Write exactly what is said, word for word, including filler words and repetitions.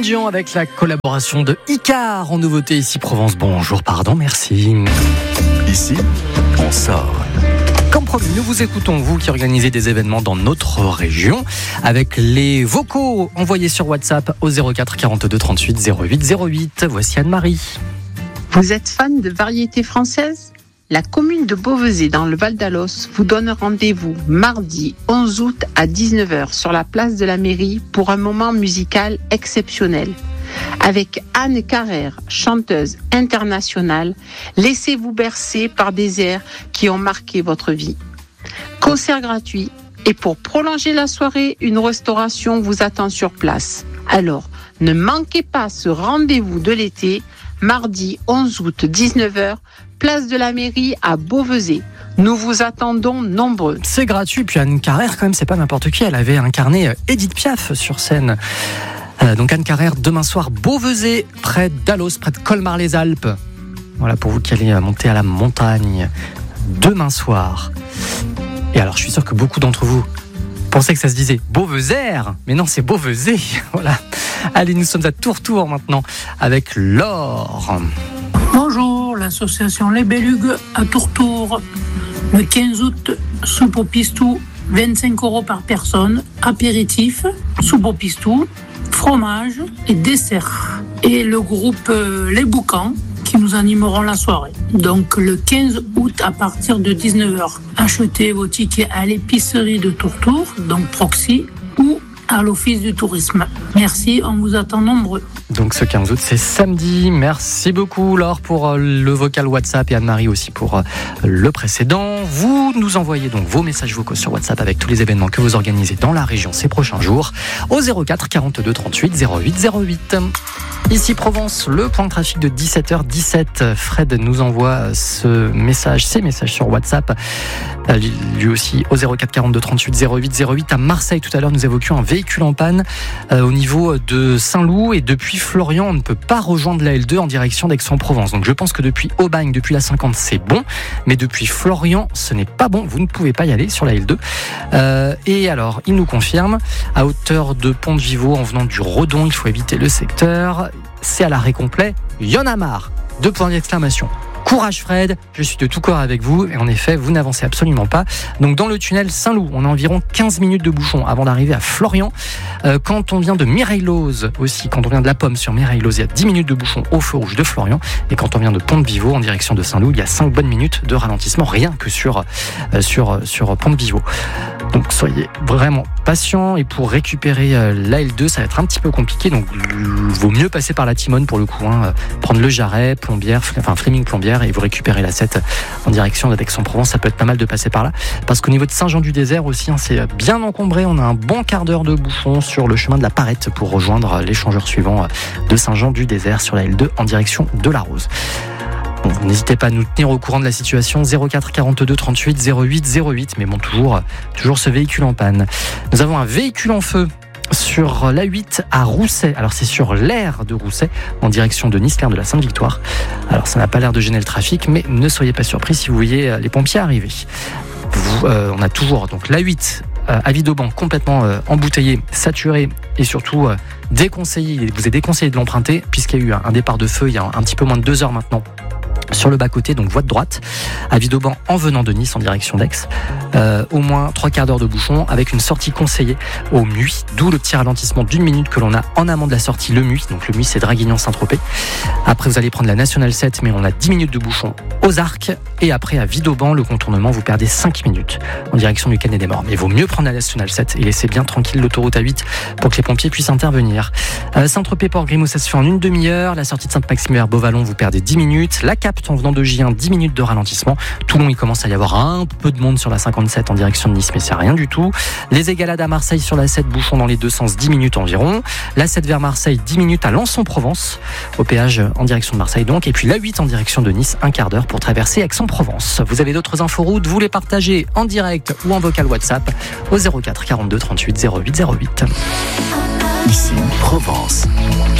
Dian avec la collaboration de Icar en nouveauté ici Provence. Bonjour, pardon, merci. Ici, on sort. Comme promis, nous vous écoutons, vous qui organisez des événements dans notre région, avec les vocaux envoyés sur WhatsApp au zéro quatre quarante-deux trente-huit zéro huit zéro huit. Voici Anne-Marie. Vous êtes fan de variétés françaises ? La commune de Beauvezet dans le Val d'Alos vous donne rendez-vous mardi onze août à dix-neuf heures sur la place de la mairie pour un moment musical exceptionnel. Avec Anne Carrère, chanteuse internationale, laissez-vous bercer par des airs qui ont marqué votre vie. Concert gratuit et pour prolonger la soirée, une restauration vous attend sur place. Alors, ne manquez pas ce rendez-vous de l'été, mardi onze août dix-neuf heures, place de la mairie à Beauvezet. Nous vous attendons nombreux. C'est gratuit, puis Anne Carrère, quand même, c'est pas n'importe qui. Elle avait incarné Edith Piaf sur scène. Euh, donc Anne Carrère, demain soir, Beauvezet, près d'Alos, près de Colmar-les-Alpes. Voilà, pour vous qui allez monter à la montagne. Demain soir. Et alors, je suis sûr que beaucoup d'entre vous pensaient que ça se disait Beauvezet, mais non, c'est Beauvezet. Voilà. Allez, nous sommes à Tourtour maintenant, avec Laure. Bonjour, l'association Les Belugues à Tourtour. Le quinze août, soupe au pistou, vingt-cinq euros par personne, apéritif, soupe au pistou, fromage et dessert. Et le groupe euh, Les Boucans qui nous animeront la soirée. Donc le quinze août à partir de dix-neuf heures. Achetez vos tickets à l'épicerie de Tourtour, donc Proxy, ou à l'Office du tourisme. Merci, on vous attend nombreux. Donc ce quinze août, c'est samedi. Merci beaucoup Laure pour le vocal WhatsApp et Anne-Marie aussi pour le précédent. Vous nous envoyez donc vos messages vocaux sur WhatsApp avec tous les événements que vous organisez dans la région ces prochains jours au zéro quatre quarante-deux trente-huit zéro huit zéro huit. Ici Provence, le point de trafic de dix-sept heures dix-sept. Fred nous envoie ce message, ces messages sur WhatsApp. Lui aussi au zéro quatre quarante-deux trente-huit zéro huit zéro huit. À Marseille, tout à l'heure, nous évoquions un véhicule en panne euh, au niveau de Saint-Loup et depuis Florian, on ne peut pas rejoindre la L deux en direction d'Aix-en-Provence. Donc je pense que depuis Aubagne, depuis la cinquante, c'est bon, mais depuis Florian, ce n'est pas bon. Vous ne pouvez pas y aller sur la L deux. Euh, et alors, il nous confirme, à hauteur de Pont-de-Vivo, en venant du Redon, il faut éviter le secteur. C'est à l'arrêt complet. Y en a marre. Deux points d'exclamation. Courage Fred, je suis de tout cœur avec vous et en effet vous n'avancez absolument pas. Donc dans le tunnel Saint-Loup, on a environ quinze minutes de bouchon avant d'arriver à Florian. Euh, quand on vient de Mireille-Lose aussi, quand on vient de la Pomme sur Mireille-Lose, il y a dix minutes de bouchon au feu rouge de Florian. Et quand on vient de Pont-de-Vivo en direction de Saint-Loup, il y a cinq bonnes minutes de ralentissement rien que sur, euh, sur, sur Pont-de-Vivo. Donc soyez vraiment patients et pour récupérer euh, la L deux ça va être un petit peu compliqué, donc il vaut mieux passer par la Timone pour le coup, hein, prendre le Jarret, Plombières, enfin Fleming Plombières et vous récupérez la sept en direction d'Aix-en-Provence. Ça peut être pas mal de passer par là parce qu'au niveau de Saint-Jean-du-Désert aussi, hein, c'est bien encombré. On a un bon quart d'heure de bouchon sur le chemin de la Parette pour rejoindre l'échangeur suivant de Saint-Jean-du-Désert sur la L deux en direction de la Rose. Bon, n'hésitez pas à nous tenir au courant de la situation, zéro quatre quarante-deux trente-huit zéro huit zéro huit, mais bon, toujours, toujours ce véhicule en panne. Nous avons un véhicule en feu sur l'A huit à Rousset. Alors c'est sur l'aire de Rousset en direction de Nice, l'aire de la Sainte-Victoire. Alors ça n'a pas l'air de gêner le trafic, mais ne soyez pas surpris si vous voyez les pompiers arriver. Vous, euh, on a toujours donc l'A huit euh, à Vidauban complètement euh, embouteillé, saturé et surtout euh, déconseillé. Il vous est déconseillé de l'emprunter puisqu'il y a eu un, un départ de feu il y a un, un petit peu moins de deux heures maintenant. Sur le bas-côté, donc voie de droite, à Vidauban en venant de Nice en direction d'Aix. Euh, au moins trois quarts d'heure de bouchon avec une sortie conseillée au Muy, d'où le petit ralentissement d'une minute que l'on a en amont de la sortie le Muy. Donc le Muy c'est Draguignan-Saint-Tropez. Après vous allez prendre la Nationale sept, mais on a dix minutes de bouchon aux Arcs. Et après à Vidauban, le contournement, vous perdez cinq minutes en direction du Canet des Morts. Mais il vaut mieux prendre la Nationale sept et laisser bien tranquille l'autoroute A huit pour que les pompiers puissent intervenir. Euh, Saint-Tropez-Port-Grimaud, ça se fait en une demi-heure. La sortie de Sainte-Maxime-Beauvallon, vous perdez dix minutes. La Capte en venant de Gien, dix minutes de ralentissement. Toulon, il commence à y avoir un peu de monde sur la cinquante-sept en direction de Nice, mais c'est rien du tout. Les Égalades à Marseille sur la sept, bouchons dans les deux sens, dix minutes environ. La sept vers Marseille, dix minutes à Lançon-Provence, au péage en direction de Marseille donc. Et puis la huit en direction de Nice, un quart d'heure pour traverser Aix-en-Provence. Vous avez d'autres inforoutes, vous les partagez en direct ou en vocal WhatsApp au zéro quatre quarante-deux trente-huit zéro huit zéro huit. Ici, Provence.